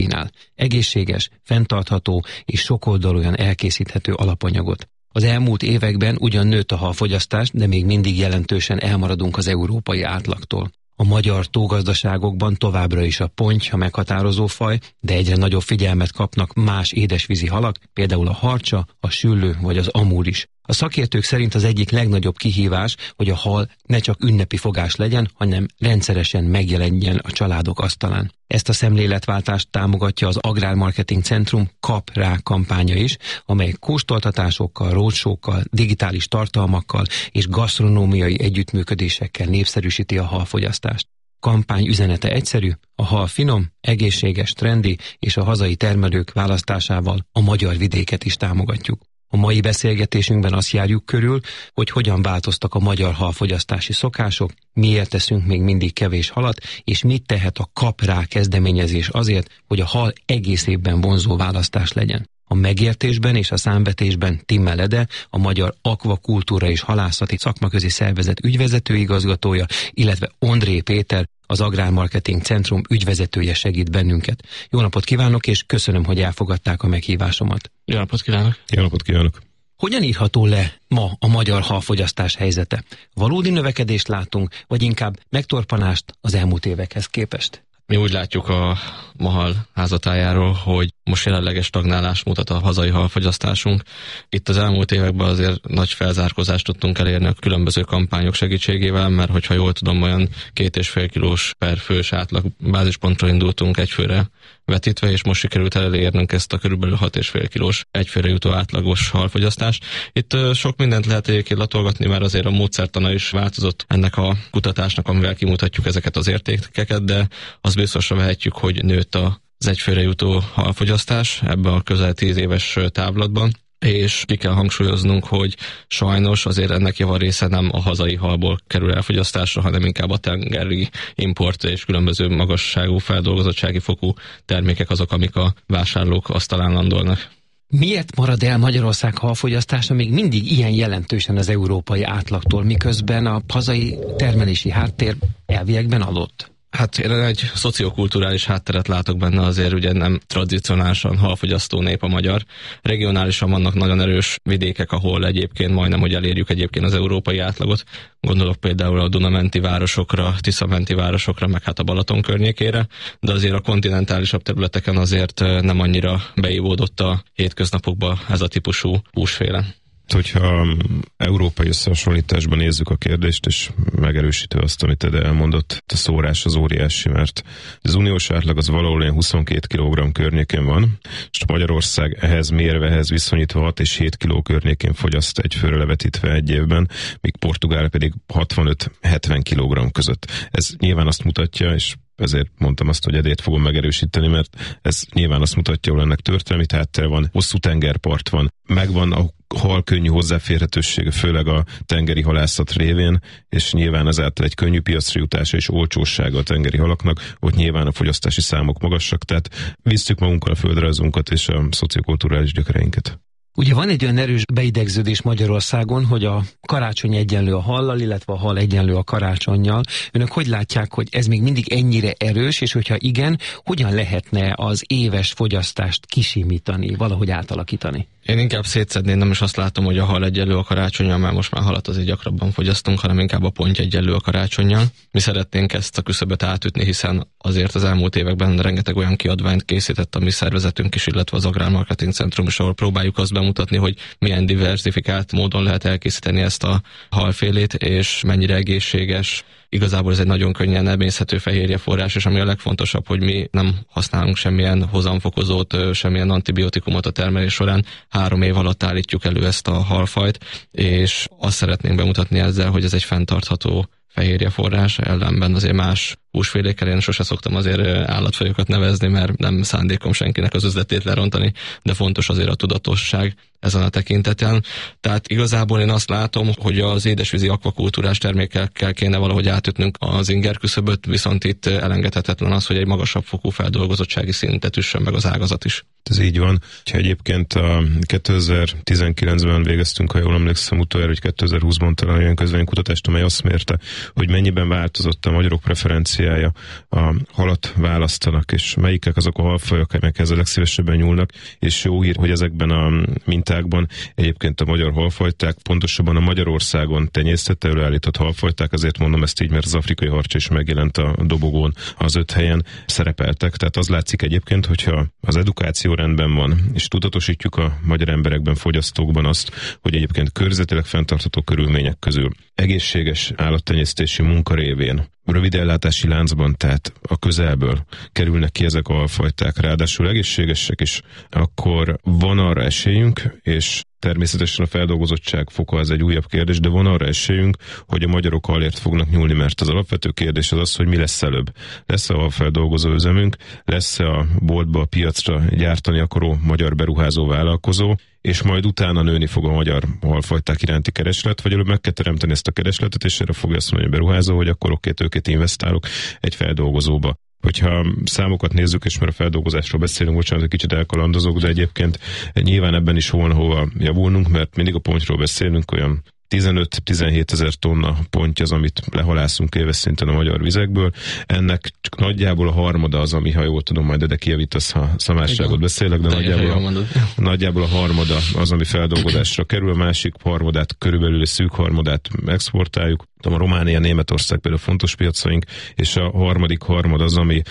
kínál. Egészséges, fenntartható és sokoldalúan elkészíthető alapanyagot. Az elmúlt években ugyan nőtt a halfogyasztás, de még mindig jelentősen elmaradunk az európai átlagtól. A magyar tógazdaságokban továbbra is a ponty a meghatározó faj, de egyre nagyobb figyelmet kapnak más édesvízi halak, például a harcsa, a süllő vagy az amúr is. A szakértők szerint az egyik legnagyobb kihívás, hogy a hal ne csak ünnepi fogás legyen, hanem rendszeresen megjelenjen a családok asztalán. Ezt a szemléletváltást támogatja az Agrármarketing Centrum Kap rá kampánya is, amely kóstoltatásokkal, roadshowokkal, digitális tartalmakkal és gasztronómiai együttműködésekkel népszerűsíti a halfogyasztást. Kampány üzenete egyszerű, a hal finom, egészséges, trendi és a hazai termelők választásával a magyar vidéket is támogatjuk. A mai beszélgetésünkben azt járjuk körül, hogy hogyan változtak a magyar halfogyasztási szokások, miért teszünk még mindig kevés halat, és mit tehet a Kap rá kezdeményezés azért, hogy a hal egész évben vonzó választás legyen. A megértésben és a számvetésben Timmel Ede, a Magyar Akvakultúra és Halászati Szakmaközi Szervezet ügyvezető igazgatója, illetve Ondré Péter, az Agrármarketing Centrum ügyvezetője segít bennünket. Jó napot kívánok, és köszönöm, hogy elfogadták a meghívásomat. Jó napot kívánok! Jó napot kívánok! Hogyan írható le ma a magyar halfogyasztás helyzete? Valódi növekedést látunk, vagy inkább megtorpanást az elmúlt évekhez képest? Mi úgy látjuk a Mahal házatájáról, hogy most jelenleges stagnálást mutat a hazai halfogyasztásunk. Itt az elmúlt években azért nagy felzárkózást tudtunk elérni a különböző kampányok segítségével, mert hogyha jól tudom, olyan 2,5 kilós per fős átlag bázispontról indultunk egyfőre vetítve, és most sikerült elérnünk ezt a körülbelül 6,5 kilós egyfőre jutó átlagos halfogyasztást. Itt sok mindent lehet egyébként latolgatni, mert azért a módszertana is változott ennek a kutatásnak, amivel kimutatjuk ezeket az értékeket, de az biztosra vehetjük, hogy nőtt az egyfőre jutó halfogyasztás ebben a közel 10 éves távlatban, és ki kell hangsúlyoznunk, hogy sajnos azért ennek javarésze nem a hazai halból kerül elfogyasztásra, hanem inkább a tengeri import és különböző magasságú feldolgozottsági fokú termékek azok, amik a vásárlók asztalán landolnak. Miért marad el Magyarország halfogyasztása még mindig ilyen jelentősen az európai átlagtól, miközben a hazai termelési háttér elviekben adott? Hát én egy szociokulturális hátteret látok benne, azért ugye nem tradicionálisan halfogyasztó nép a magyar. Regionálisan vannak nagyon erős vidékek, ahol egyébként majdnem, hogy elérjük egyébként az európai átlagot. Gondolok például a Dunamenti városokra, Tiszamenti városokra, meg hát a Balaton környékére, de azért a kontinentálisabb területeken azért nem annyira beívódott a hétköznapokba ez a típusú húsféle. Hogyha európai összehasonlításban nézzük a kérdést, és megerősítő azt, amit Ede elmondott, a szórás az óriási, mert az uniós átlag az valahol ilyen 22 kg környékén van, és Magyarország ehhez mérve, ehhez viszonyítva 6 és 7 kg környékén fogyaszt egyfőre levetítve egy évben, míg Portugál pedig 65-70 kg között. Ez nyilván azt mutatja, és ezért mondtam azt, hogy Edét fogom megerősíteni, mert ez nyilván azt mutatja, hogy ennek történelmi háttere van, hosszú tengerpart van, megvan a hal könnyű hozzáférhetősége, főleg a tengeri halászat révén, és nyilván ezáltal egy könnyű piacra jutása és olcsósága a tengeri halaknak, ott nyilván a fogyasztási számok magasak, tehát visszük magunkkal a földrajzunkat és a szociokulturális gyökereinket. Ugye van egy olyan erős beidegződés Magyarországon, hogy a karácsony egyenlő a hallal, illetve a hal egyenlő a karácsonnyal. Önök hogy látják, hogy ez még mindig ennyire erős, és hogyha igen, hogyan lehetne az éves fogyasztást kisimítani, valahogy átalakítani? Én inkább szétszedném, nem is azt látom, hogy a hal egyenlő a karácsonnyal, mert most már halat azért gyakrabban fogyasztunk, hanem inkább a ponty egyenlő a karácsonnyal. Mi szeretnénk ezt a küszöböt átütni, hiszen azért az elmúlt években rengeteg olyan kiadványt készített a mi szervezetünk is, illetve az Agrármarketing Centrum is, ahol próbáljuk azt bemutatni, hogy milyen diversifikált módon lehet elkészíteni ezt a halfélét, és mennyire egészséges. Igazából ez egy nagyon könnyen emészhető fehérjeforrás, és ami a legfontosabb, hogy mi nem használunk semmilyen hozamfokozót, semmilyen antibiotikumot a termelés során. 3 év alatt állítjuk elő ezt a halfajt, és azt szeretnénk bemutatni ezzel, hogy ez egy fenntartható fehérjeforrás, ellenben azért más húsfélékkel én sose szoktam azért állatfajokat nevezni, mert nem szándékom senkinek az üzletét lerontani, de fontos azért a tudatosság ezen a tekinteten. Tehát igazából én azt látom, hogy az édesvízi akvakultúrás termékekkel kéne valahogy átütnünk az inger küszöböt, viszont itt elengedhetetlen az, hogy egy magasabb fokú feldolgozottsági szintet üssön meg az ágazat is. Ez így van. Ha egyébként a 2019-ben végeztünk, ha jól emlékszem, utoljára, hogy 2020-ban talán olyan közvéleménykutatást, amely azt mérte, hogy mennyiben változott a magyarok preferenciája a halat választanak, és melyikek azok a halfajok, amelyekhez a legszívesebben nyúlnak, és jó hír, hogy ezekben a mintákban egyébként a magyar halfajták, pontosabban a Magyarországon tenyésztett, előállított halfajták, azért mondom ezt így, mert az afrikai harcsa is megjelent a dobogón, az 5 helyen szerepeltek. Tehát az látszik egyébként, hogyha az edukáció rendben van, és tudatosítjuk a magyar emberekben, fogyasztókban azt, hogy egyébként környezetileg fenntartható körülmények közül egészséges állattenyésztési munka révén rövid ellátási láncban, tehát a közelből kerülnek ki ezek a halfajták, ráadásul egészségesek is, akkor van arra esélyünk, és természetesen a feldolgozottság foka az egy újabb kérdés, de van arra esélyünk, hogy a magyarok halért fognak nyúlni, mert az alapvető kérdés az, hogy mi lesz előbb. Lesz-e a halfeldolgozó üzemünk, lesz-e a boltba, a piacra gyártani akaró magyar beruházó vállalkozó, és majd utána nőni fog a magyar halfajták iránti kereslet, vagy előbb meg kell teremteni ezt a keresletet, és erre fogja azt mondani a beruházó, hogy akkor oké, tőkét investálok egy feldolgozóba. Hogyha számokat nézzük, és mert a feldolgozásról beszélünk, bocsánat, egy kicsit elkalandozok, de egyébként nyilván ebben is volna hova javulnunk, mert mindig a pontról beszélünk, olyan 15-17 ezer tonna pontja az, amit lehalászunk éves szinten a magyar vizekből. Ennek csak nagyjából a harmada az, ami, ha jól tudom, majd de kijavítasz, ha szamásságot beszélek, de nagyjából a harmada az, ami feldolgozásra kerül, a másik harmadát, körülbelül egy szűk harmadát exportáljuk. A Románia, Németország például fontos piacaink, és a harmadik harmad az, ami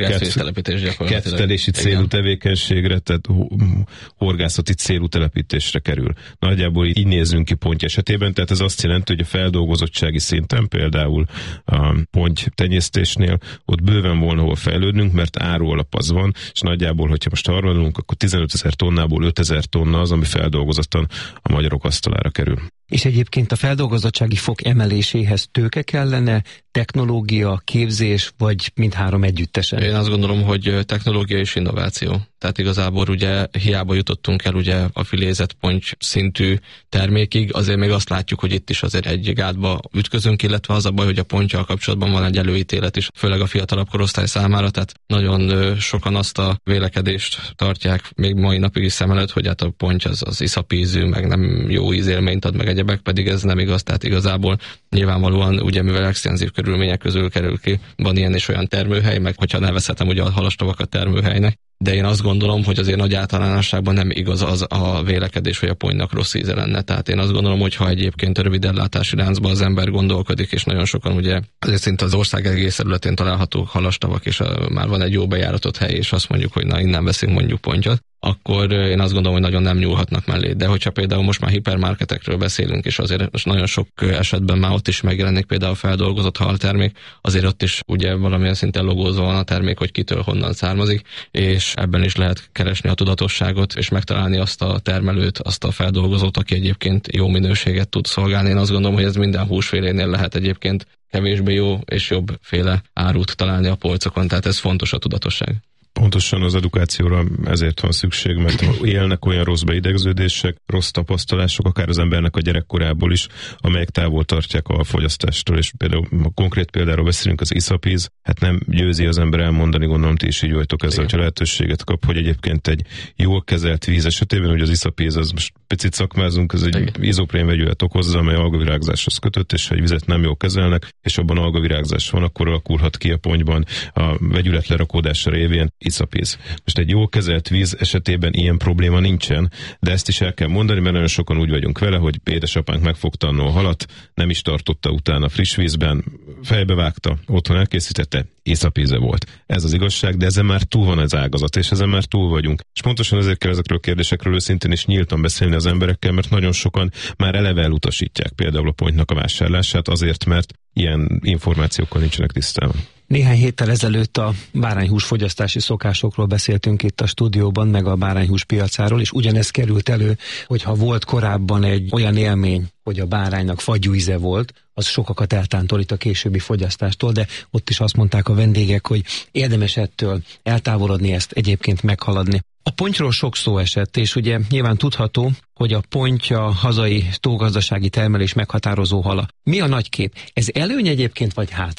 kettelési célú tevékenységre, tehát horgászati célú telepítésre kerül. Nagyjából így nézzünk ki pontja esetében, tehát ez azt jelenti, hogy a feldolgozottsági szinten, például a ponty tenyésztésnél ott bőven volna hol fejlődnünk, mert árualap az van, és nagyjából, hogyha most harmadulunk, akkor 15 ezer tonnából 5 ezer tonna az, ami feldolgozottan a magyarok asztalára kerül. És egyébként a feldolgozottsági fok emeléséhez tőke kellene, technológia, képzés, vagy mindhárom együttesen? Én azt gondolom, hogy technológia és innováció. Tehát igazából ugye hiába jutottunk el ugye a filézett ponty szintű termékig, azért még azt látjuk, hogy itt is azért egy gátba ütközünk, illetve az a baj, hogy a ponttyal kapcsolatban van egy előítélet is, főleg a fiatalabb korosztály számára, tehát nagyon sokan azt a vélekedést tartják még mai napig is szem előtt, hogy hát a ponty az iszapízű, meg nem jó ízélményt ad, meg egyebek, pedig ez nem igaz, tehát igazából nyilvánvalóan ugye mivel extenzív körülmények közül kerül ki, van ilyen és olyan termőhely, meg hogyha nevezhetem ugye a halastavakat termőhelynek, de én azt gondolom, hogy azért nagy általánosságban nem igaz az a vélekedés, hogy a pontynak rossz íze lenne. Tehát én azt gondolom, hogy ha egyébként a rövid ellátási láncban az ember gondolkodik, és nagyon sokan ugye azért szinte az ország egész területén találhatók halastavak, és már van egy jó bejáratott hely, és azt mondjuk, hogy na innen veszünk mondjuk pontyot, akkor én azt gondolom, hogy nagyon nem nyúlhatnak mellé. De hogyha például most már hipermarketekről beszélünk, és azért most nagyon sok esetben már ott is megjelenik például feldolgozott haltermék, azért ott is ugye valamilyen szinten logózva van a termék, hogy kitől honnan származik, és ebben is lehet keresni a tudatosságot, és megtalálni azt a termelőt, azt a feldolgozót, aki egyébként jó minőséget tud szolgálni. Én azt gondolom, hogy ez minden húsfélénél lehet egyébként kevésbé jó és jobb féle árut találni a polcokon, tehát ez fontos a tudatosság. Pontosan az edukációra ezért van szükség, mert élnek olyan rossz beidegződések, rossz tapasztalások, akár az embernek a gyerekkorából is, amelyek távol tartják a fogyasztástól, és például a konkrét példáról beszélünk, az iszapíz, hát nem győzi az ember elmondani, gondolom ti is így vagytok ezzel, hogyha lehetőséget kap, hogy egyébként egy jól kezelt víz esetében, hogy az iszapíz, az most picit szakmázunk, ez egy izoprén vegyület okozza, amely algavirágzáshoz kötött, és ha egy vizet nem jól kezelnek, és abban algavirágzás van, akkor alakulhat ki a pontyban a vegyület lerakódása révén iszapíz. Most egy jól kezelt víz esetében ilyen probléma nincsen, de ezt is el kell mondani, mert nagyon sokan úgy vagyunk vele, hogy édesapánk megfogta annó a halat, nem is tartotta utána friss vízben, fejbevágta, otthon elkészítette, iszapíze volt. Ez az igazság, de ezen már túl van az ágazat, és ezen már túl vagyunk. És pontosan ezért kell ezekről a kérdésekről őszintén is nyíltan beszélni az emberekkel, mert nagyon sokan már eleve elutasítják például a pontynak a vásárlását azért, mert ilyen információkkal nincsenek tisztában. Néhány héttel ezelőtt a bárányhús fogyasztási szokásokról beszéltünk itt a stúdióban, meg a bárányhús piacáról, és ugyanez került elő, hogyha volt korábban egy olyan élmény, hogy a báránynak fagyú íze volt, az sokakat eltántorít a későbbi fogyasztástól, de ott is azt mondták a vendégek, hogy érdemes ettől eltávolodni, ezt egyébként meghaladni. A pontyról sok szó esett, és ugye nyilván tudható, hogy a ponty a hazai tógazdasági termelés meghatározó hala. Mi a nagy kép? Ez előny egyébként, vagy hátrány?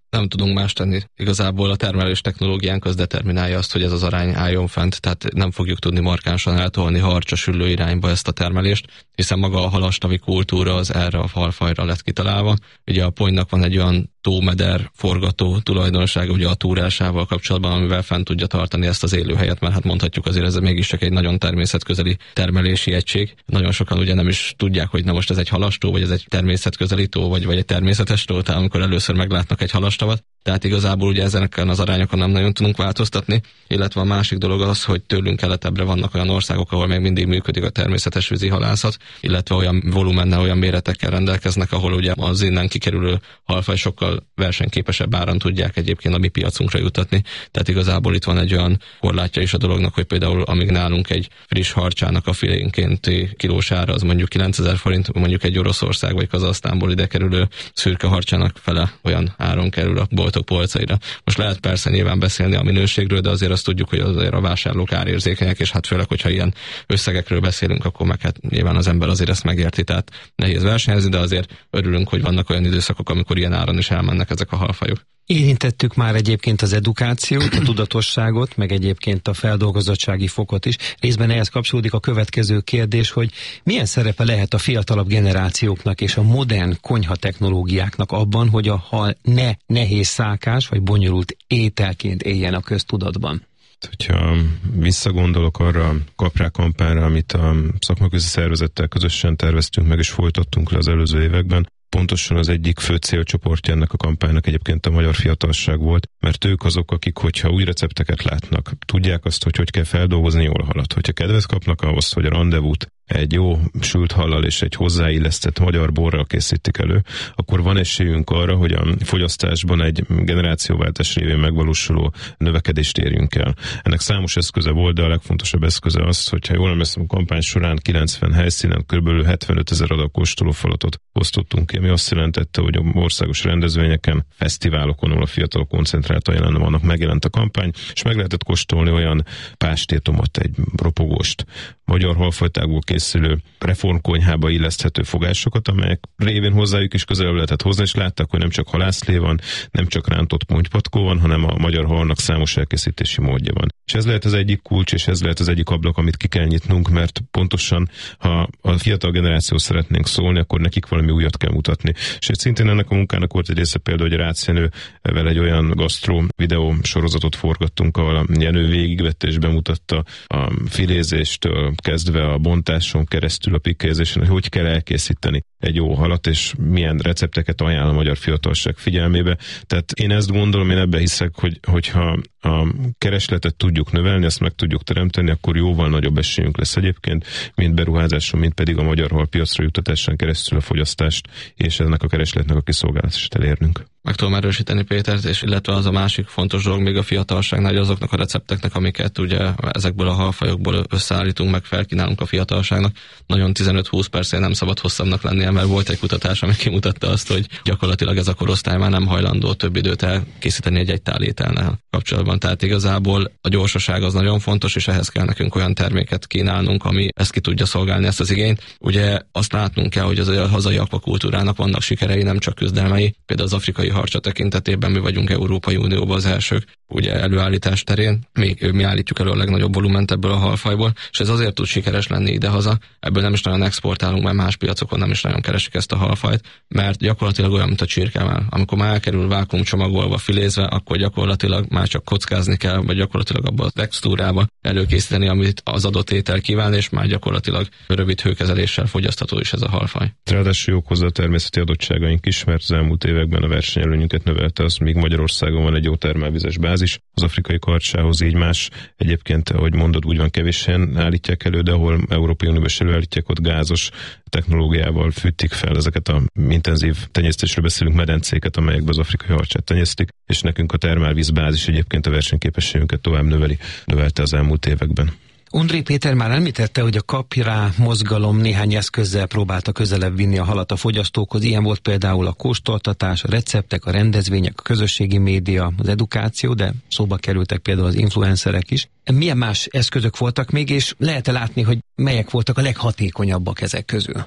Nem tudunk más tenni. Igazából a termelés technológiánk az determinálja azt, hogy ez az arány álljon fent, tehát nem fogjuk tudni markánsan eltolni harcsa-süllő irányba ezt a termelést, hiszen maga a halastavi kultúra az erre a halfajra lett kitalálva. Ugye a ponynak van egy olyan tómeder forgató tulajdonsága, ugye a túrásával kapcsolatban, amivel fent tudja tartani ezt az élőhelyet, mert hát mondhatjuk azért ez mégis csak egy nagyon természetközeli termelési egység. Nagyon sokan ugye nem is tudják, hogy na most ez egy halastó, vagy ez egy természetközeli tó, vagy egy természetes tó, tehát amikor először meglátnak egy halastavat. Tehát igazából ugye ezeken az arányokon nem nagyon tudunk változtatni, illetve a másik dolog az, hogy tőlünk keletebbre vannak olyan országok, ahol még mindig működik a természetes vízi halászat, illetve olyan volumennel, olyan méretekkel rendelkeznek, ahol ugye az innen kikerülő halfaj sokkal versenyképesebb áron tudják egyébként a mi piacunkra jutatni. Tehát igazából itt van egy olyan korlátja is a dolognak, hogy például amíg nálunk egy friss harcsának a filénkénti kilós ára az mondjuk 9000 forint, mondjuk egy Oroszország vagy Kazahsztánból ide kerülő szürke harcsának fele olyan áron kerül a boltok polcaira. Most lehet persze nyilván beszélni a minőségről, de azért azt tudjuk, hogy azért a vásárlók árérzékenyek, és hát főleg, hogyha ilyen összegekről beszélünk, akkor meg hát nyilván az ember azért ezt megérti, tehát nehéz versenyezni, de azért örülünk, hogy vannak olyan időszakok, amikor ilyen áron is elmennek ezek a halfajok. Érintettük már egyébként az edukációt, a tudatosságot, meg egyébként a feldolgozottsági fokot is. Részben ehhez kapcsolódik a következő kérdés, hogy milyen szerepe lehet a fiatalabb generációknak és a modern konyha technológiáknak abban, hogy a hal ne nehéz szákás vagy bonyolult ételként éljen a köztudatban. Hogyha visszagondolok arra a Kaprá kampányra, amit a szakmaközi szervezettel közösen terveztünk meg és folytattunk le az előző években, pontosan az egyik fő célcsoportja ennek a kampánynak egyébként a magyar fiatalság volt, mert ők azok, akik, hogyha új recepteket látnak, tudják azt, hogy kell feldolgozni jól halat. Hogyha kedvet kapnak ahhoz, hogy a randevút egy jó sült hallal és egy hozzáillesztett magyar borral készítik elő, akkor van esélyünk arra, hogy a fogyasztásban egy generációváltás révén megvalósuló növekedést érjünk el. Ennek számos eszköze volt, de a legfontosabb eszköze az, hogyha jól emlékszem, a kampány során 90 helyszínen kb. 75 000 adag kóstolófalatot osztottunk ki, ami azt jelentette, hogy országos rendezvényeken, fesztiválokon, ahol a fiatalok koncentráltan jelen vannak, megjelent a kampány, és meg lehetett kóstolni olyan pástétomot, egy ropogóst, magyar halfajtákból készülő reformkonyhába illeszthető fogásokat, amelyek révén hozzájuk is közelebb lehetett hozni, és látták, hogy nem csak halászlé van, nem csak rántott pontypatkó van, hanem a magyar halnak számos elkészítési módja van. És ez lehet az egyik kulcs, és ez lehet az egyik ablak, amit ki kell nyitnunk, mert pontosan, ha a fiatal generáció szeretnénk szólni, akkor nekik valami újat kell mutatni. És szintén ennek a munkának volt egy része például, hogy Rácz Jenővel egy olyan gasztró videó sorozatot forgattunk, ahol a Jenő végigvette és bemutatta a filézéstől kezdve a bontáson keresztül a pikkézésen, hogy kell elkészíteni egy jó halat, és milyen recepteket ajánl a magyar fiatalság figyelmébe. Tehát én ezt gondolom, én ebbe hiszek, hogyha a keresletet tudjuk növelni, ezt meg tudjuk teremteni, akkor jóval nagyobb esélyünk lesz egyébként, mint beruházáson, mint pedig a magyar halpiacra juttatásán keresztül a fogyasztást, és ennek a keresletnek a kiszolgálását elérnünk. Meg tudom erősíteni Pétert, és illetve az a másik fontos dolog még a fiatalságnál, hogy azoknak a recepteknek, amiket ugye ezekből a halfajokból összeállítunk, meg felkínálunk a fiatalságnak, nagyon 15-20 percén nem szabad hosszabbnak lennie, mert volt egy kutatás, ami kimutatta azt, hogy gyakorlatilag ez a korosztály már nem hajlandó több időt elkészíteni egy tál ételnel kapcsolatban. Tehát igazából a gyorsaság az nagyon fontos, és ehhez kell nekünk olyan terméket kínálnunk, ami ezt ki tudja szolgálni, ezt az igényt. Ugye azt látnunk kell, hogy az a hazai akvakultúrának vannak sikerei, nem csak küzdelmei. Például az afrikai harcsa tekintetében mi vagyunk Európai Unióban az elsők, ugye előállítás terén, mi állítjuk elő a legnagyobb volument ebből a halfajból, és ez azért tud sikeres lenni idehaza, ebből nem is nagyon exportálunk, mert más piacokon nem is nagyon keresik ezt a halfajt, mert gyakorlatilag olyan, mint a csirkemell. Amikor már elkerül vákuumcsomagolva, filézve, akkor gyakorlatilag már csak kockázni kell, vagy gyakorlatilag abba a textúrába előkészíteni, amit az adott étel kíván, és már gyakorlatilag rövid hőkezeléssel fogyasztható is ez a halfaj. Ráadásul jók hozzá a természeti adottságaink is, mert az elmúlt években a versenyelőnyünket növelte az, míg Magyarországon van egy jó termálvizes bázis, az afrikai karcsához így más. Egyébként, ahogy mondod, úgy van, kevésen állítják elő, de ahol Európai Unióban is előállítják, ott gázos technológiával fűtik fel ezeket a intenzív tenyésztésről beszélünk medencéket, amelyekben az afrikai harcsát tenyésztik, és nekünk a termálvízbázis egyébként a versenyképességünket tovább növelte az elmúlt években. Undrék Péter már említette, hogy a Kaprá mozgalom néhány eszközzel próbálta közelebb vinni a halat a fogyasztókhoz. Ilyen volt például a kóstoltatás, a receptek, a rendezvények, a közösségi média, az edukáció, de szóba kerültek például az influencerek is. Milyen más eszközök voltak még, és lehet-e látni, hogy melyek voltak a leghatékonyabbak ezek közül?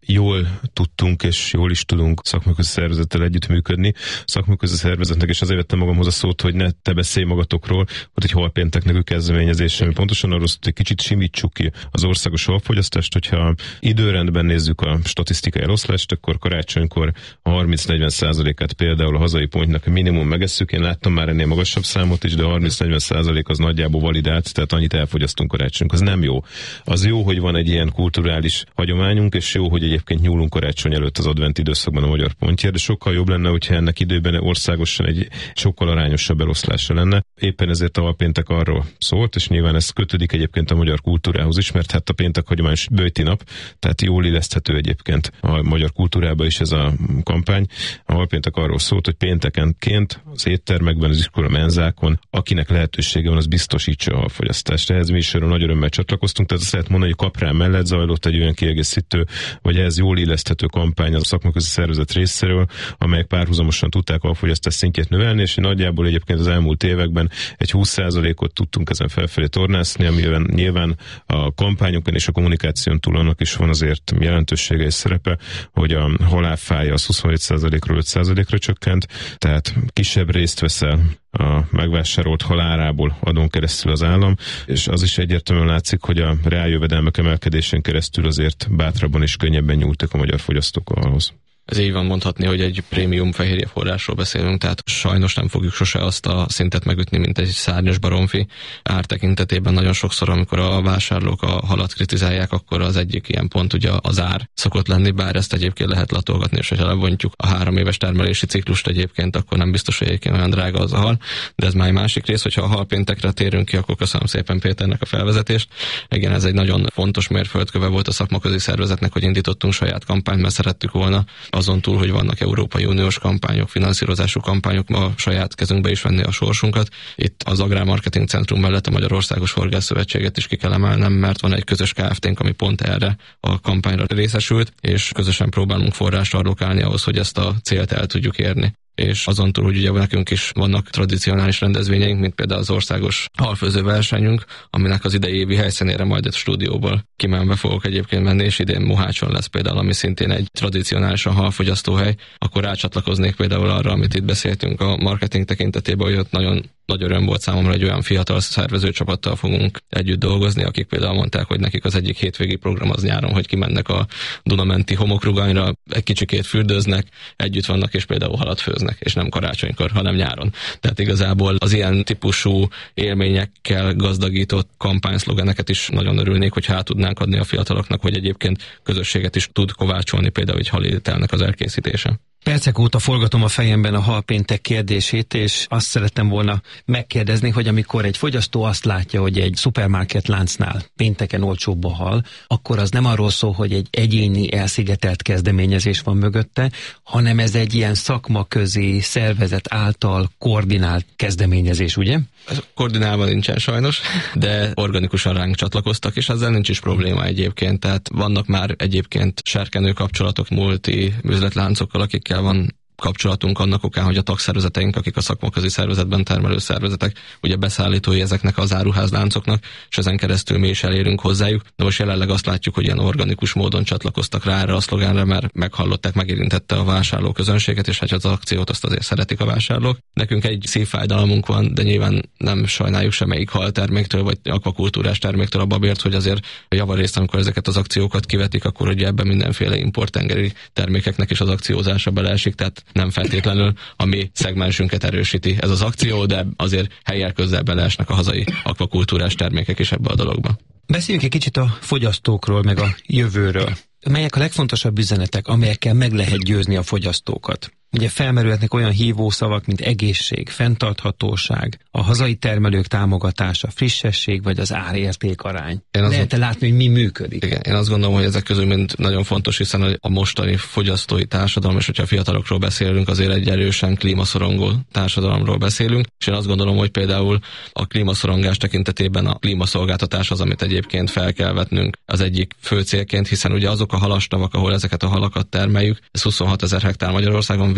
jól tudtunk és jól is tudunk szakmaközi szervezettel együttműködni. Szakmaközi szervezetnek, és azért vettem magamhoz a szót, hogy ne te beszélj magatokról, hogy egy halpéntek nekünk kezdeményezés, ami pontosan arról szólt, hogy kicsit simítsuk ki az országos halfogyasztást, hogyha időrendben nézzük a statisztikai eloszlást, akkor karácsonykor a 30-40%-át például a hazai pontnak minimum megesszük. Én láttam már ennél magasabb számot is, de a 30-40% az nagyjából validált, tehát annyit elfogyasztunk karácsonykor. Az nem jó. Az jó, hogy van egy ilyen kulturális hagyományunk, és jó, hogy egyébként nyúlunk karácsony előtt az advent időszakban a magyar pontjára, de sokkal jobb lenne, hogyha ennek időben országosan egy sokkal arányosabb eloszlása lenne. Éppen ezért a péntek arról szólt, és nyilván ez kötődik egyébként a magyar kultúrához is, mert hát a péntek hagyományos böjti nap, tehát jól illeszthető egyébként a magyar kultúrába is ez a kampány. A halpéntek arról szólt, hogy péntekenként az éttermekben, az iskola menzákon, akinek lehetősége van, az biztosítsa a halfogyasztást. Ehhez mi is nagy örömmel csatlakoztunk, tehát azt lehet mondani, hogy Kaprán mellett zajlott egy olyan kiegészítő, vagy ehhez jól illeszthető kampány a szakmaközi szervezet részéről, amelyek párhuzamosan tudták a fogyasztás szintjét növelni, és nagyjából egyébként az elmúlt években egy 20%-ot tudtunk ezen felfelé tornászni, amiben nyilván a kampányokon és a kommunikáción túl annak is van azért jelentősége és szerepe, hogy a halálfája az 27%-ról 5%-ra csökkent, tehát kisebb részt veszel a megvásárolt halárából adón keresztül az állam, és az is egyértelműen látszik, hogy a reáljövedelmek emelkedésén keresztül azért bátrabban és könnyebben nyúltak a magyar fogyasztók ahhoz. Ez így van mondhatni, hogy egy prémium fehérje forrásról beszélünk, tehát sajnos nem fogjuk sose azt a szintet megütni, mint egy szárnyas baromfi. Ár tekintetében nagyon sokszor, amikor a vásárlók a halat kritizálják, akkor az egyik ilyen pont ugye az ár szokott lenni, bár ezt egyébként lehet latolgatni, és ha lebontjuk a 3 éves termelési ciklust egyébként, akkor nem biztos, hogy egyébként olyan drága az a hal, de ez már egy másik rész, hogyha a halpéntekre térünk ki, akkor köszönöm szépen Péternek a felvezetést. Igen, ez egy nagyon fontos mérföldköve volt a szakmaközi szervezetnek, hogy indítottunk saját kampányt, mert szerettük volna azon túl, hogy vannak Európai Uniós kampányok, finanszírozású kampányok, ma a saját kezünkbe is venni a sorsunkat. Itt az Agrármarketing Centrum mellett a Magyarországos Horgászszövetséget is ki kell emelnem, mert van egy közös Kft-nk, ami pont erre a kampányra részesült, és közösen próbálunk forrást allokálni ahhoz, hogy ezt a célt el tudjuk érni. És azon túl, hogy ugye nekünk is vannak tradicionális rendezvényeink, mint például az országos halfőző versenyünk, aminek az idei évi helyszínére majd egy stúdióból kimenve fogok egyébként menni, és idén Mohácson lesz például, ami szintén egy tradicionálisan halfogyasztóhely, akkor rácsatlakoznék például arra, amit itt beszéltünk a marketing tekintetében, hogy ott nagyon nagy öröm volt számomra, hogy olyan fiatal szervezőcsapattal fogunk együtt dolgozni, akik például mondták, hogy nekik az egyik hétvégi program az nyáron, hogy kimennek a Dunamenti homokruganyra, egy kicsikét fürdőznek, együtt vannak és például halat főznek, és nem karácsonykor, hanem nyáron. Tehát igazából az ilyen típusú élményekkel gazdagított kampányszlogeneket is nagyon örülnék, hogy át tudnánk adni a fiataloknak, hogy egyébként közösséget is tud kovácsolni például egy halételnek az elkészítése. Percek óta forgatom a fejemben a halpéntek kérdését, és azt szerettem volna megkérdezni, hogy amikor egy fogyasztó azt látja, hogy egy szupermarket láncnál pénteken olcsóbb a hal, akkor az nem arról szól, hogy egy egyéni elszigetelt kezdeményezés van mögötte, hanem ez egy ilyen szakmaközi szervezet által koordinált kezdeményezés, ugye? Ez koordinálva nincsen sajnos, de organikusan ránk csatlakoztak, és ezzel nincs is probléma egyébként. Tehát vannak már egyébként serkenő kapcsolatok multi üzletláncokkal, akikkel van kapcsolatunk annak okán, hogy a tagszervezeteink, akik a szakmaközi szervezetben termelő szervezetek, ugye beszállítói ezeknek az áruházláncoknak, és ezen keresztül mi is elérünk hozzájuk. De most jelenleg azt látjuk, hogy ilyen organikus módon csatlakoztak rá erre a szlogánra, mert meghallották, megérintette a vásárló közönséget, és hát az akciót azt azért szeretik a vásárlók. Nekünk egy szívfájdalmunk van, de nyilván nem sajnáljuk semmelyik halterméktől, vagy akvakultúrás terméktől a babért, hogy azért javarészt, amikor ezeket az akciókat kivetik, akkor ugye ebben mindenféle importtengeri termékeknek is az akciózása beleesik, tehát nem feltétlenül a mi szegmensünket erősíti ez az akció, de azért helyjel közel beleesnek a hazai akvakultúrás termékek is ebbe a dologba. Beszéljünk egy kicsit a fogyasztókról, meg a jövőről. Melyek a legfontosabb üzenetek, amelyekkel meg lehet győzni a fogyasztókat? Ugye felmerülhetnek olyan hívószavak, mint egészség, fenntarthatóság, a hazai termelők támogatása, frissesség vagy az árérték arány. Lehet-e látni, hogy mi működik? Igen, én azt gondolom, hogy ezek közül mind nagyon fontos, hiszen a mostani fogyasztói társadalom, és hogyha fiatalokról beszélünk, azért egy erősen klímaszorongó társadalomról beszélünk, és én azt gondolom, hogy például a klímaszorongás tekintetében a klímaszolgáltatás az, amit egyébként fel kell vetnünk az egyik fő célként, hiszen ugye azok a halastavak, ahol ezeket a halakat termeljük, ez 26 000 hektár Magyarországon,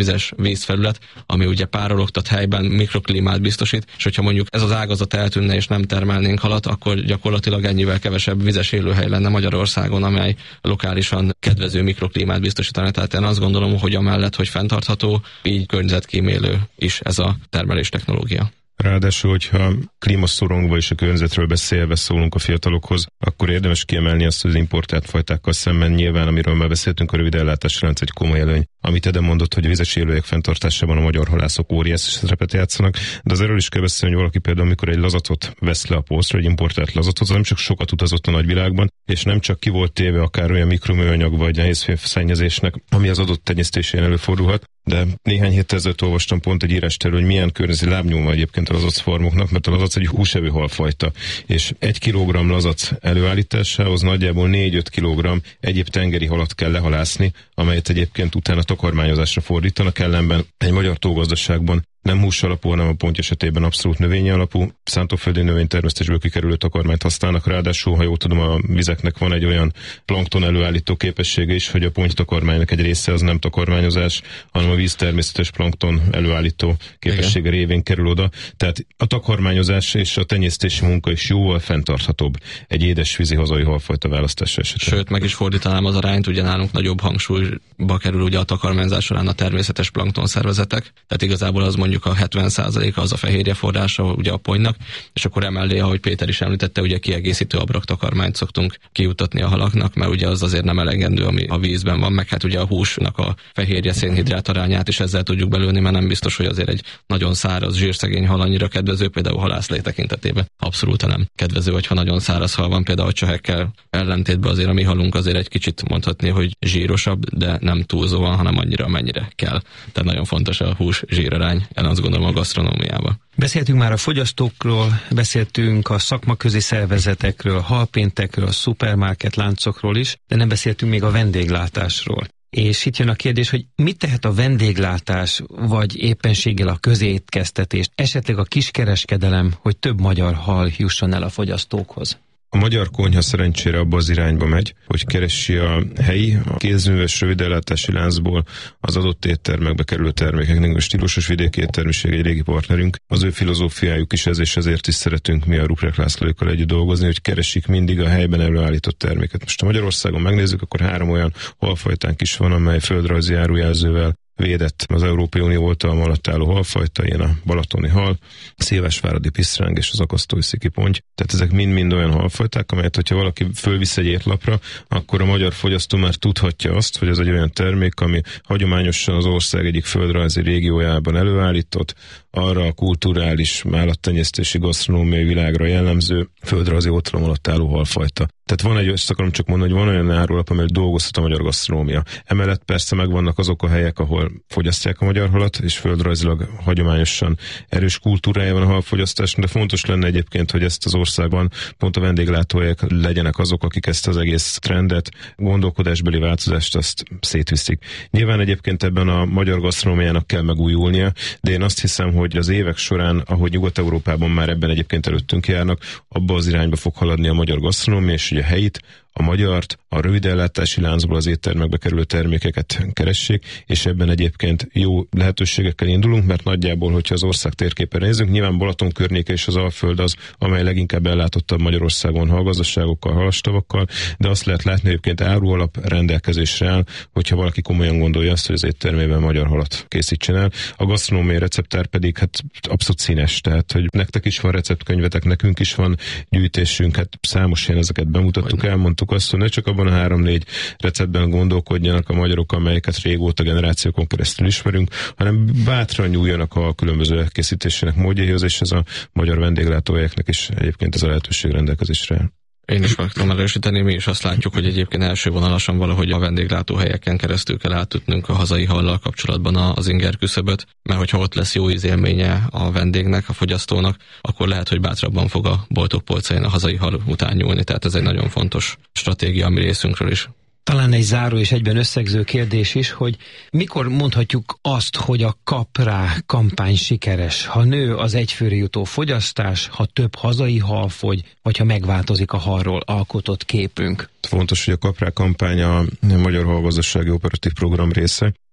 vizes vízfelület, ami ugye párologtat helyben, mikroklímát biztosít, és hogyha mondjuk ez az ágazat eltűnne és nem termelnénk halat, akkor gyakorlatilag ennyivel kevesebb vizes élőhely lenne Magyarországon, amely lokálisan kedvező mikroklímát biztosítana. Tehát én azt gondolom, hogy amellett, hogy fenntartható, így környezetkímélő is ez a termelés technológia. Ráadásul, hogyha klímaszorongva és a környezetről beszélve szólunk a fiatalokhoz, akkor érdemes kiemelni azt, hogy az importált fajtákkal szemben nyilván, amiről már beszéltünk, a rövid ellátási lánc egy komoly előny. Amit Ede mondott, hogy a vizes élőhelyek fenntartásában a magyar halászok óriási szerepet játszanak, de az erről is kell beszélni, hogy valaki például, amikor egy lazatot vesz le a polcra, egy importált lazatot, az nem csak sokat utazott a nagyvilágban, és nem csak ki volt téve akár olyan mikroműanyag vagy nehézfém szennyezésnek, ami az adott tenyésztésén előfordulhat. De néhány héttel ezelőtt olvastam pont egy írást erről, hogy milyen környezeti lábnyoma egyébként a lazac farmoknak, mert a lazac egy húsevő halfajta, és 1 kilogramm lazac előállításához nagyjából 4-5 kilogramm egyéb tengeri halat kell lehalászni, amelyet egyébként utána takarmányozásra fordítanak, ellenben egy magyar tógazdaságban nem hús alapú, hanem a pont esetében abszolút növényi alapú, szántóföldi növénytermesztésből kikerülő takarmányt használnak, ráadásul, ha jól tudom, a vizeknek van egy olyan plankton előállító képessége is, hogy a pontytakarmánynak egy része az nem takarmányozás, hanem a víz természetes plankton előállító képessége révén kerül oda. Tehát a takarmányozás és a tenyésztési munka is jóval fenntarthatóbb egy édesvízi hazai halfajta választása esetén. Sőt, meg is fordítanám az arányt, ugye nálunk nagyobb hangsúlyba kerül ugye a takarmányozás során a természetes plankton szervezetek, tehát igazából az mondjuk a 70%-a az a fehérje forrása ugye a ponynak, és akkor emellé, ahogy Péter is említette, ugye kiegészítő abraktakarmányt szoktunk kijutatni a halaknak, mert ugye az azért nem elegendő, ami a vízben van, meg hát ugye a húsnak a fehérje szénhidrát arányát is ezzel tudjuk belőni, mert nem biztos, hogy azért egy nagyon száraz, zsírszegény hal annyira kedvező, például halászlé tekintetében abszolút nem kedvező, hogyha nagyon száraz hal van, például a csehekkel ellentétben azért a mi halunk azért egy kicsit mondhatni, hogy zsírosabb, de nem túlzóan, hanem annyira, amennyire kell. Tehát nagyon fontos a hús zsírarány. Én azt gondolom a gasztronómiában. Beszéltünk már a fogyasztókról, beszéltünk a szakmaközi szervezetekről, a halpéntekről, a szupermarket láncokról is, de nem beszéltünk még a vendéglátásról. És itt jön a kérdés, hogy mit tehet a vendéglátás, vagy éppenséggel a közétkeztetés, esetleg a kiskereskedelem, hogy több magyar hal jusson el a fogyasztókhoz? A magyar konyha szerencsére abba az irányba megy, hogy keresi a helyi, a kézműves rövidellátási láncból az adott éttermekbe kerülő termékeknek. A Stílusos Vidéki Éttermiség egy régi partnerünk. Az ő filozófiájuk is ez, és ezért is szeretünk mi a Ruprecht Lászlóékkal együtt dolgozni, hogy keresik mindig a helyben előállított terméket. Most ha Magyarországon megnézzük, akkor 3 olyan halfajtánk is van, amely földrajzi árujelzővel védett az Európai Unió oltalma alatt álló halfajta, ilyen a balatoni hal, szilvásváradi pisztráng és az akasztói szikiponty. Tehát ezek mind-mind olyan halfajták, amelyet, hogyha valaki fölvisz egy étlapra, akkor a magyar fogyasztó már tudhatja azt, hogy ez egy olyan termék, ami hagyományosan az ország egyik földrajzi régiójában előállított, arra a kulturális állattenyésztési gasztronómiai világra jellemző földrajzi oltalom alatt álló halfajta. Tehát van ezt akarom csak mondani, hogy van olyan árulap, amely dolgozhat a magyar gasztronómia. Emellett persze megvannak azok a helyek, ahol fogyasztják a magyar halat, és földrajzilag hagyományosan erős kultúrája van a halfogyasztásnak, de fontos lenne egyébként, hogy ezt az országban pont a vendéglátóhelyek legyenek azok, akik ezt az egész trendet, gondolkodásbeli változást azt szétviszik. Nyilván egyébként ebben a magyar gasztronómiának kell megújulnia, de én azt hiszem, hogy az évek során, ahogy Nyugat-Európában már ebben egyébként előttünk járnak, abba az irányba fog haladni a magyar gasztronómia, és a helyit, a magyart, a rövidellátási láncból az éttermekbe kerülő termékeket keressék, és ebben egyébként jó lehetőségekkel indulunk, mert nagyjából, hogyha az ország térképen nézzünk, nyilván Balaton környéke és az Alföld az, amely leginkább ellátottabb Magyarországon halgazdaságokkal, halastavakkal, de azt lehet látni, egyébként árualap rendelkezésre áll, hogyha valaki komolyan gondolja azt, hogy az éttermében magyar halat készítsen el. A gasztronómiai receptár pedig hát abszolút színes, tehát hogy nektek is van receptkönyvetek, nekünk is van gyűjtésünk, hát számos helyen ezeket bemutattuk, elmondtuk azt, hogy ne csak abban a 3-4 receptben gondolkodjanak a magyarok, amelyeket régóta generációkon keresztül ismerünk, hanem bátran nyúljanak a különböző elkészítésének módjaihoz, és ez a magyar vendéglátóhelyeknek is egyébként ez a lehetőség rendelkezésre áll. Én is meg tudom erősíteni, mi is azt látjuk, hogy egyébként első vonalasan valahogy a vendéglátóhelyeken keresztül kell átütnünk a hazai hallal kapcsolatban az inger küszöböt, mert hogyha ott lesz jó ízélménye a vendégnek, a fogyasztónak, akkor lehet, hogy bátrabban fog a boltok polcain a hazai hal után nyúlni, tehát ez egy nagyon fontos stratégia a mi részünkről is. Talán egy záró és egyben összegző kérdés is, hogy mikor mondhatjuk azt, hogy a Kap rá kampány sikeres, ha nő az egyfőre jutó fogyasztás, ha több hazai hal fogy, vagy ha megváltozik a halról alkotott képünk? Fontos, hogy a Kap rá kampány a Magyar Halgazdasági Operatív Program része,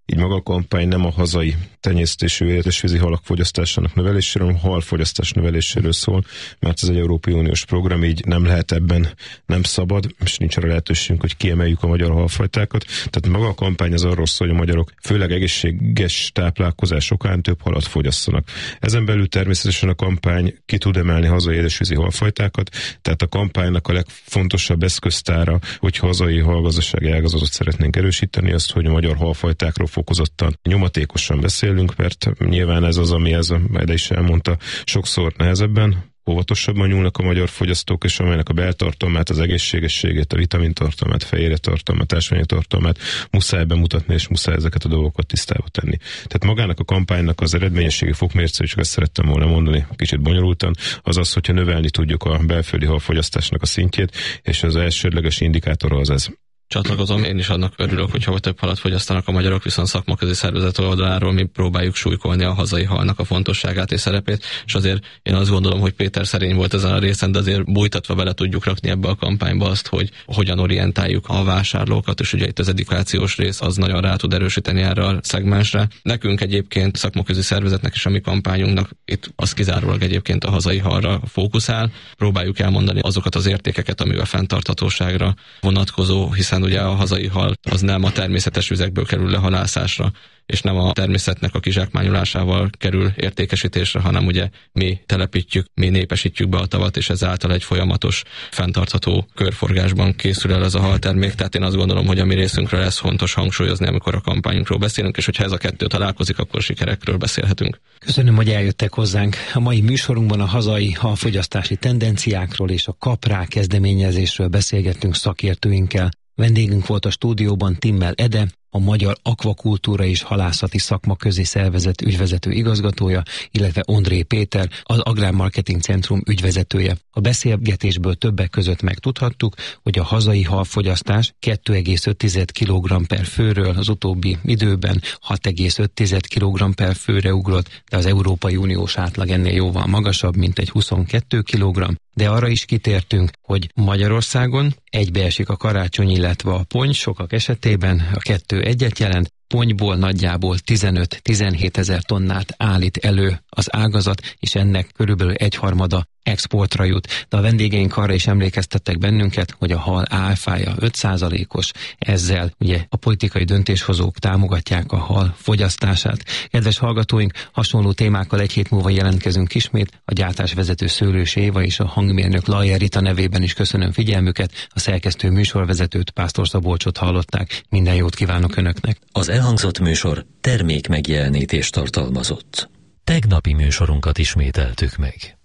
Így maga a kampány nem a hazai tenyésztésű édesvízi halak fogyasztásának növeléséről, hanem a halfogyasztás növeléséről szól, mert ez egy Európai Uniós program, így nem lehet ebben, nem szabad, és nincs arra lehetőségünk, hogy kiemeljük a magyar halfajtákat. Tehát maga a kampány az arról szól, hogy a magyarok főleg egészséges táplálkozás okán több halat fogyasszanak. Ezen belül természetesen a kampány ki tud emelni hazai édesvízi halfajtákat, tehát a kampánynak a legfontosabb eszköztára, hogy hazai halgazdasági ágazatot szeretnénk erősíteni, azt, hogy a magyar halfajtákról fokozottan nyomatékosan beszélünk, mert nyilván ez az, ami ez a Ede is elmondta, sokszor nehezebben, óvatosabban nyúlnak a magyar fogyasztók, és amelynek a beltartalmát, az egészségességét, a vitamintartalmát, fehérjetartalmát, ásványtartalmát muszáj bemutatni, és muszáj ezeket a dolgokat tisztába tenni. Tehát magának a kampánynak az eredményességi fokmérce, csak ezt szerettem volna mondani, kicsit bonyolultan, az az, hogyha növelni tudjuk a belföldi halfogyasztásnak a szintjét, és az elsődleges indikátor az ez. Csatlakozom, én is annak örülök, hogyha több halat fogyasztanak a magyarok, viszont szakmaközi szervezet oldaláról mi próbáljuk súlykolni a hazai halnak a fontosságát és szerepét, és azért én azt gondolom, hogy Péter szerény volt ezen a részen, de azért bújtatva bele tudjuk rakni ebbe a kampányba azt, hogy hogyan orientáljuk a vásárlókat, és ugye itt az edukációs rész az nagyon rá tud erősíteni erre a szegmensre. Nekünk egyébként szakmaközi szervezetnek és a mi kampányunknak itt az kizárólag egyébként a hazai halra fókuszál. Próbáljuk elmondani azokat az értékeket, amivel a fenntarthatóságra vonatkozó, hiszen ugye a hazai hal az nem a természetes vizekből kerül lehalászásra, és nem a természetnek a kizsákmányolásával kerül értékesítésre, hanem ugye mi telepítjük, mi népesítjük be a tavat, és ezáltal egy folyamatos, fenntartható körforgásban készül el ez a haltermék. Tehát én azt gondolom, hogy a mi részünkről ez fontos hangsúlyozni, amikor a kampányunkról beszélünk, és hogyha ez a kettő találkozik, akkor sikerekről beszélhetünk. Köszönöm, hogy eljöttek hozzánk. A mai műsorunkban a hazai halfogyasztási tendenciákról és a KAPRÁ kezdeményezésről beszélgettünk szakértőinkkel. Vendégünk volt a stúdióban Timmel Ede, a Magyar Akvakultúra és Halászati Szakmaközi Szervezet ügyvezető igazgatója, illetve Ondré Péter, az Agrármarketing Centrum ügyvezetője. A beszélgetésből többek között megtudhattuk, hogy a hazai halfogyasztás 2,5 kg per főről az utóbbi időben 6,5 kg per főre ugrott, de az Európai Uniós átlag ennél jóval magasabb, mint egy 22 kg. De arra is kitértünk, hogy Magyarországon egybeesik a karácsony, illetve a ponty sokak esetében, a kettő egyet jelent, pontyból nagyjából 15-17 ezer tonnát állít elő az ágazat, és ennek körülbelül 1/3 exportra jut. De a vendégeink arra is emlékeztettek bennünket, hogy a hal áfája 5%-os, ezzel ugye a politikai döntéshozók támogatják a hal fogyasztását. Kedves hallgatóink, hasonló témákkal egy hét múlva jelentkezünk ismét. A gyártásvezető Szőlős Éva és a hangmérnök Lajer Rita nevében is köszönöm figyelmüket. A szerkesztő műsorvezetőt, Pásztor Szabolcsot hallották. Minden jót kívánok Önöknek! Az elhangzott műsor termék megjelenítést tartalmazott. Tegnapi műsorunkat ismételtük meg.